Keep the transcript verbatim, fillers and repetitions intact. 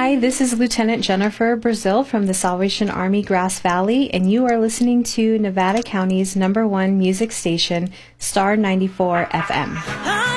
Hi, this is Lieutenant Jennifer Brazil from the Salvation Army Grass Valley, and you are listening to Nevada County's number one music station, Star ninety-four F M.